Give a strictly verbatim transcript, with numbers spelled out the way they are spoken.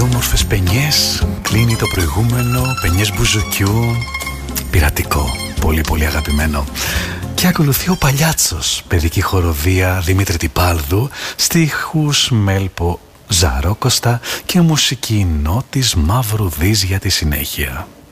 όμορφες πενιές. Κλείνει το προηγούμενο, πενιές μπουζουκιού. Πειρατικό, πολύ πολύ αγαπημένο. Και ακολουθεί ο Παλιάτσος, παιδική χοροδία Δημήτρη Τυπάλδου, στίχους Μέλπο Ζαρόκοστα και μουσική Νότης Μαυρουδής για τη συνέχεια.